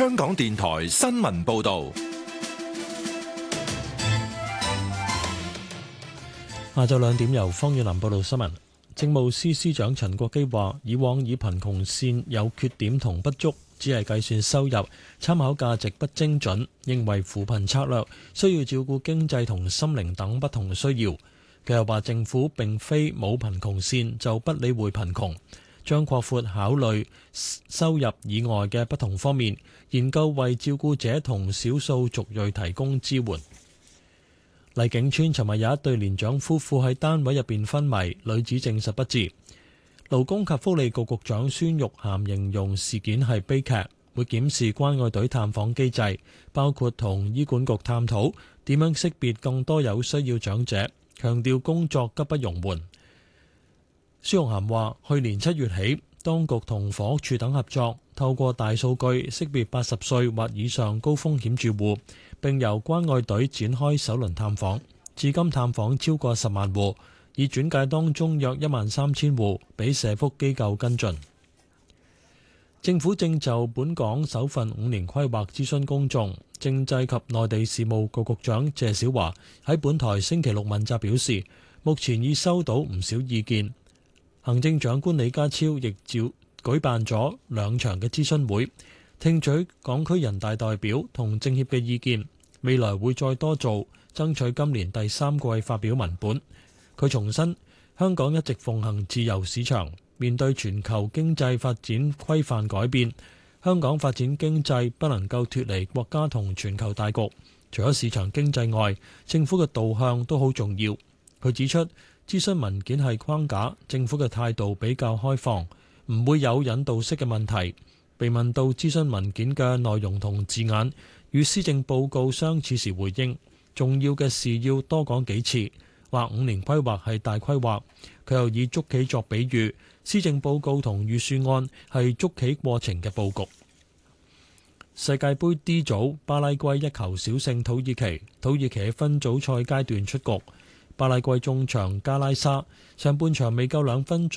香港電台新聞報道。 下晝2點由方遠林報道新聞。政務司司長陳國基話，以往以貧窮線有缺點同不足，只係計算收入，參考價值不精準，認為扶貧策略需要照顧經濟同心靈等不同需要。佢又話，政府並非冇貧窮線就不理會貧窮，將擴闊考慮收入以外嘅不同方面，研究為照顧者同少數族裔提供支援。荔景邨尋日有一對年長夫婦喺單位入邊昏迷，女子證實不治。勞工及福利局局長孫玉菡形容事件係悲劇，會檢視關愛隊探訪機制，包括同醫管局探討點樣識別更多有需要長者，強調工作急不容緩。孫玉菡話：去年7月起，當局同房屋署等合作，透過大數據識別80歲或以上高風險住戶，並由關愛隊展開首輪探訪，至今探訪超過10萬戶，已轉介當中約13000戶俾社福機構跟進。政府正就本港首份5年規劃諮詢公眾，政制及內地事務局局長謝小華喺本台星期六問責表示，目前已收到唔少意見。行政長官李家超亦舉辦咗2場嘅諮詢會，聽取港區人大代表同政協嘅意見，未來會再多做，爭取今年第3季發表文本。佢重申，香港一直奉行自由市場，面對全球經濟發展規範改變，香港發展經濟不能夠脫離國家同全球大局。除咗市場經濟外，政府嘅導向都好重要。佢指出，諮詢文件係框架，政府嘅態度比較開放，唔會有引導式嘅問題。被問到諮詢文件嘅內容同字眼與施政報告相似時回應，重要嘅事要多講幾次，話5年規劃係大規劃。佢又以捉棋作比喻，施政報告同預算案係捉棋過程嘅佈局。世界盃 D 組，巴拉圭1球小勝土耳其，土耳其喺分組賽階段出局。巴拉圭中場加拉沙上半場未夠2分鐘